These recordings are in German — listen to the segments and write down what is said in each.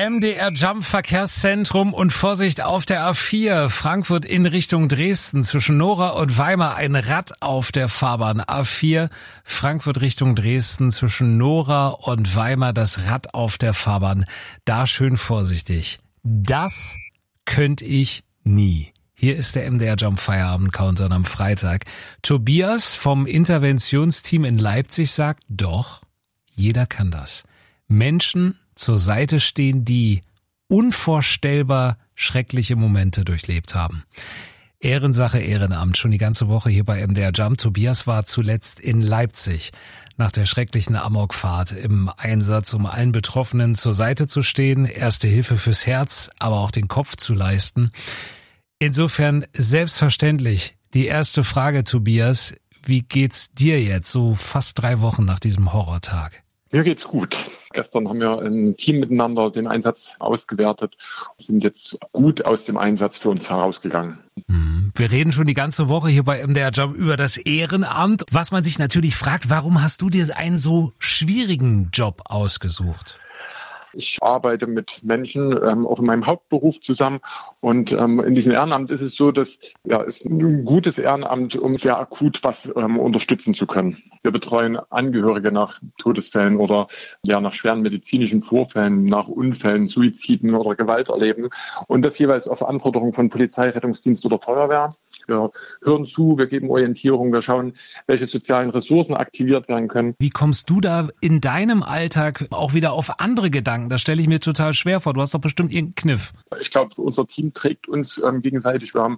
MDR Jump Verkehrszentrum und Vorsicht auf der A4 Frankfurt in Richtung Dresden zwischen Nora und Weimar ein Rad auf der Fahrbahn. A4 Frankfurt Richtung Dresden zwischen Nora und Weimar das Rad auf der Fahrbahn. Da schön vorsichtig. Das könnte ich nie. Hier ist der MDR Jump Feierabend Countdown am Freitag. Tobias vom Interventionsteam in Leipzig sagt, doch, jeder kann das. Menschen zur Seite stehen, die unvorstellbar schreckliche Momente durchlebt haben. Ehrensache, Ehrenamt, schon die ganze Woche hier bei MDR Jump. Tobias war zuletzt in Leipzig nach der schrecklichen Amokfahrt im Einsatz, um allen Betroffenen zur Seite zu stehen, erste Hilfe fürs Herz, aber auch den Kopf zu leisten. Insofern selbstverständlich die erste Frage, Tobias, wie geht's dir jetzt, so fast 3 Wochen nach diesem Horrortag? Mir geht's gut. Gestern haben wir im Team miteinander den Einsatz ausgewertet und sind jetzt gut aus dem Einsatz für uns herausgegangen. Wir reden schon die ganze Woche hier bei MDR Jump über das Ehrenamt. Was man sich natürlich fragt, warum hast du dir einen so schwierigen Job ausgesucht? Ich arbeite mit Menschen auch in meinem Hauptberuf zusammen und in diesem Ehrenamt ist es so, dass es ein gutes Ehrenamt, um sehr akut was unterstützen zu können. Wir betreuen Angehörige nach Todesfällen oder nach schweren medizinischen Vorfällen, nach Unfällen, Suiziden oder Gewalterleben und das jeweils auf Anforderung von Polizei, Rettungsdienst oder Feuerwehr. Wir hören zu, wir geben Orientierung, wir schauen, welche sozialen Ressourcen aktiviert werden können. Wie kommst du da in deinem Alltag auch wieder auf andere Gedanken? Das stelle ich mir total schwer vor. Du hast doch bestimmt irgendeinen Kniff. Ich glaube, unser Team trägt uns gegenseitig. Wir haben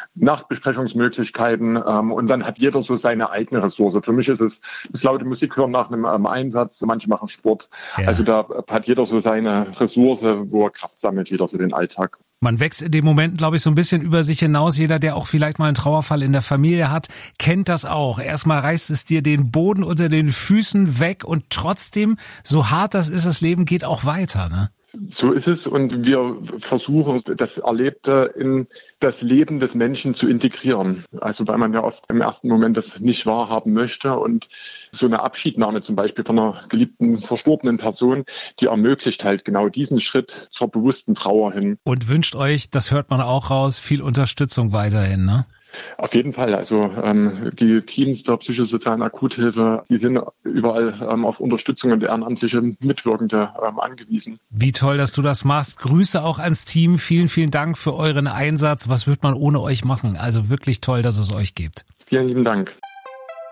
Nachbesprechungsmöglichkeiten und dann hat jeder so seine eigene Ressource. Für mich ist es das laute Musik hören nach einem Einsatz. Manche machen Sport. Ja. Also da hat jeder so seine Ressource, wo er Kraft sammelt, jeder für den Alltag. Man wächst in dem Moment, glaube ich, so ein bisschen über sich hinaus. Jeder, der auch vielleicht mal einen Trauerfall in der Familie hat, kennt das auch. Erstmal reißt es dir den Boden unter den Füßen weg und trotzdem, so hart das ist, das Leben geht auch weiter, ne? So ist es und wir versuchen, das Erlebte in das Leben des Menschen zu integrieren. Also weil man ja oft im ersten Moment das nicht wahrhaben möchte und so eine Abschiednahme zum Beispiel von einer geliebten, verstorbenen Person, die ermöglicht halt genau diesen Schritt zur bewussten Trauer hin. Und wünscht euch, das hört man auch raus, viel Unterstützung weiterhin, ne? Auf jeden Fall. Also die Teams der psychosozialen Akuthilfe, die sind überall auf Unterstützung und ehrenamtliche Mitwirkende angewiesen. Wie toll, dass du das machst. Grüße auch ans Team. Vielen, vielen Dank für euren Einsatz. Was wird man ohne euch machen? Also wirklich toll, dass es euch gibt. Vielen lieben Dank.